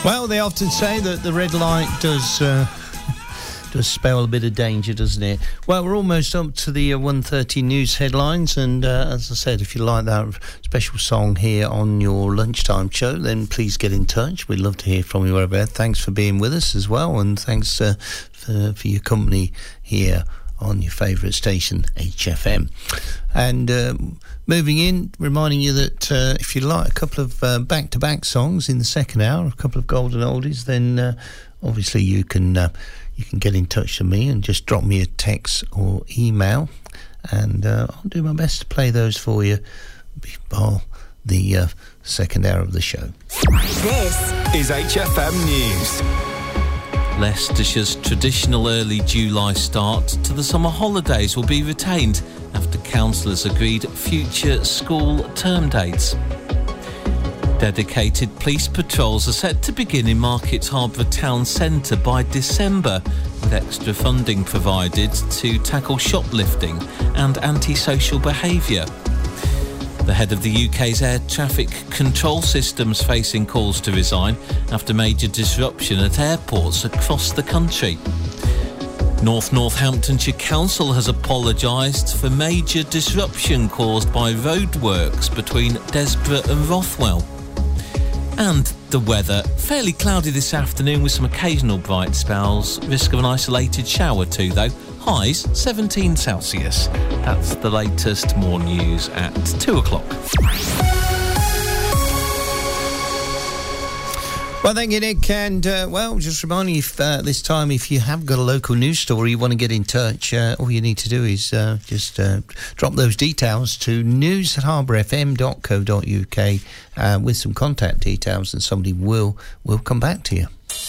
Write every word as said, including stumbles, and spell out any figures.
Well, they often say that the red light does uh, does spell a bit of danger, doesn't it? Well, we're almost up to the uh, one thirty news headlines, and uh, as I said, if you like that special song here on your lunchtime show, then please get in touch. We'd love to hear from you over there. Thanks for being with us as well, and thanks uh, for, for your company here on your favourite station, H F M. And uh, moving in, reminding you that uh, if you like a couple of uh, back-to-back songs in the second hour, a couple of golden oldies, then uh, obviously you can uh, you can get in touch with me and just drop me a text or email, and uh, I'll do my best to play those for you before the uh, second hour of the show. This is H F M News. Leicestershire's traditional early July start to the summer holidays will be retained after councillors agreed future school term dates. Dedicated police patrols are set to begin in Market Harborough Town Centre by December, with extra funding provided to tackle shoplifting and antisocial behaviour. The head of the U K's air traffic control system's facing calls to resign after major disruption at airports across the country. North Northamptonshire Council has apologised for major disruption caused by roadworks between Desborough and Rothwell. And the weather, fairly cloudy this afternoon with some occasional bright spells. Risk of an isolated shower too, though. Highs seventeen Celsius. That's the latest. More news at two o'clock. Well, thank you, Nick. And, uh, well, just reminding you if, uh, this time, if you have got a local news story you want to get in touch, uh, all you need to do is uh, just uh, drop those details to news at harbour f m dot co dot u k uh, with some contact details, and somebody will will come back to you.